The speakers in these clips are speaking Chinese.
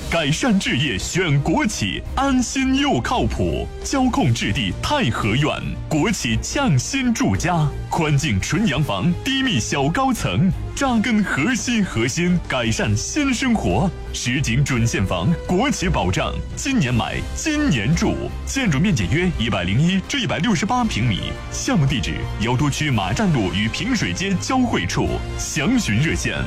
改善置业选国企，安心又靠谱。交控置地太和苑，国企匠心住家，宽净纯洋房，低密小高层，扎根核心，改善新生活。实景准现房，国企保障，今年买，今年住。建筑面积约101至168平米。项目地址：瑶都区马站路与平水街交汇处。详询热线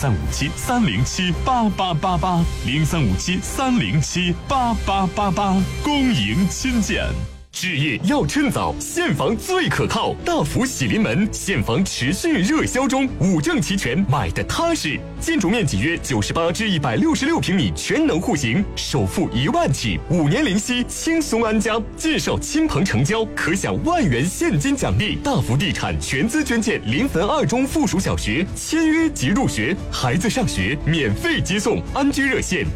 ：0357-307-8888，0357-307-8888。公营亲建。置业要趁早，现房最可靠。大福喜临门，现房持续热销中，5证齐全，买的踏实。建筑面积约98至166平米，全能户型，首付1万起，5年零息，轻松安家。介绍亲朋成交，可享1万元现金奖励。大福地产全资捐建临汾2中附属小学，签约即入学，孩子上学免费接送。安居热线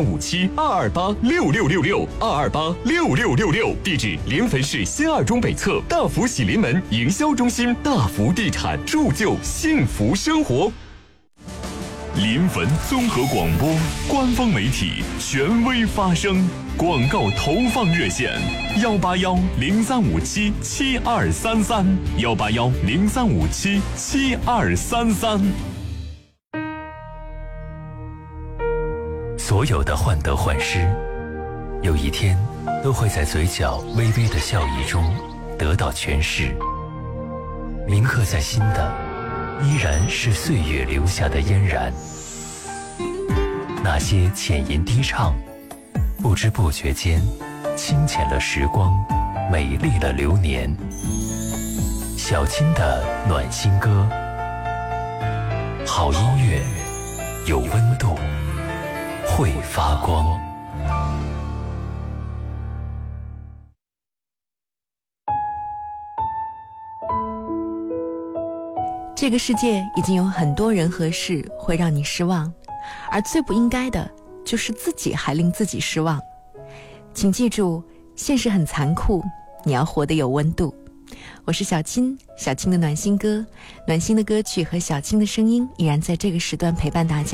0357-228-6666，228-6666，地址临汾市新2中北侧大福喜临门营销中心。大福地产，铸就幸福生活。临汾综合广播官方媒体，权威发声。广告投放热线：181-0357-7233，181-0357-7233。 所有的患得患失，有一天都会在嘴角微微的笑意中得到诠释。铭刻在心的，依然是岁月留下的嫣然。那些浅吟低唱，不知不觉间清浅了时光，美丽了流年。小青的暖心歌，好音乐，有温度，会发光。 这个世界已经有很多人和事会让你失望，而最不应该的就是自己还令自己失望。请记住，现实很残酷，你要活得有温度。我是小青，小青的暖心歌，暖心的歌曲和小青的声音依然在这个时段陪伴大家。